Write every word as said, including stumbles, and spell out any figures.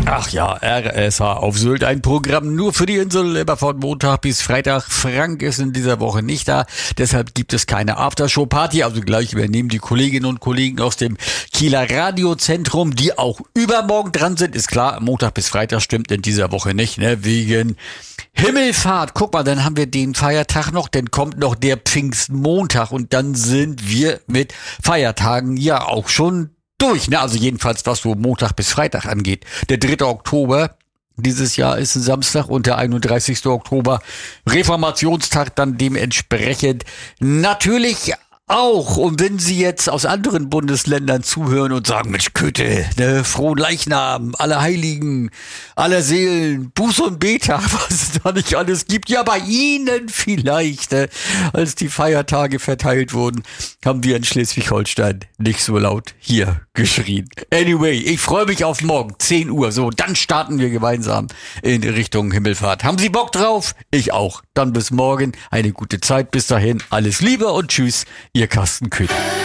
Ach ja, R S H auf Sylt, ein Programm nur für die Insel, immer von Montag bis Freitag. Frank ist in dieser Woche nicht da, deshalb gibt es keine Aftershow-Party, also gleich übernehmen die Kolleginnen und Kollegen aus dem Kieler Radiozentrum, die auch übermorgen dran sind. Ist klar, Montag bis Freitag stimmt in dieser Woche nicht, ne, wegen Himmelfahrt. Guck mal, dann haben wir den Feiertag noch, dann kommt noch der Pfingstmontag und dann sind wir mit Feiertagen ja auch schon durch, ne? Also jedenfalls, was so Montag bis Freitag angeht. Der dritte Oktober dieses Jahr ist ein Samstag und der einunddreißigste Oktober Reformationstag dann dementsprechend natürlich auch. Und wenn Sie jetzt aus anderen Bundesländern zuhören und sagen, Mensch, Köthe, ne, frohen Leichnam, alle Heiligen, aller Seelen, Buß und Beta, was es da nicht alles gibt. Ja, bei Ihnen vielleicht, ne, als die Feiertage verteilt wurden, haben wir in Schleswig-Holstein nicht so laut hier geschrien. Anyway, ich freue mich auf morgen, zehn Uhr. So, dann starten wir gemeinsam in Richtung Himmelfahrt. Haben Sie Bock drauf? Ich auch. Dann bis morgen. Eine gute Zeit. Bis dahin. Alles Liebe und tschüss. Ihr Carsten Köthe.